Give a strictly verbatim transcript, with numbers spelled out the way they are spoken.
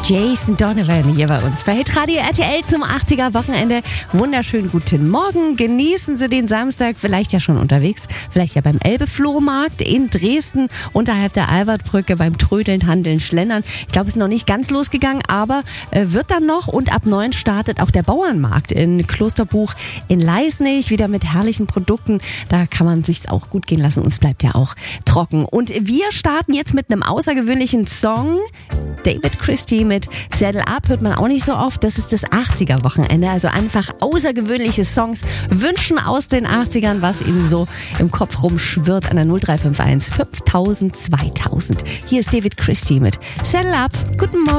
Jason Donovan hier bei uns bei Hitradio R T L zum achtziger Wochenende. Wunderschönen guten Morgen. Genießen Sie den Samstag, vielleicht ja schon unterwegs, vielleicht ja beim Elbe-Flohmarkt in Dresden, unterhalb der Albertbrücke beim Trödeln, Handeln, Schlendern. Ich glaube, es ist noch nicht ganz losgegangen, aber äh, wird dann noch. Und ab neun startet auch der Bauernmarkt in Klosterbuch in Leisnig, wieder mit herrlichen Produkten. Da kann man sich's auch gut gehen lassen und es bleibt ja auch trocken. Und wir starten jetzt mit einem außergewöhnlichen Song. David Christie mit Saddle Up hört man auch nicht so oft. Das ist das achtziger Wochenende. Also einfach außergewöhnliche Songs wünschen aus den achtzigern, was Ihnen so im Kopf rumschwirrt an der null drei fünf eins fünftausend zweitausend. Hier ist David Christie mit Saddle Up. Guten Morgen.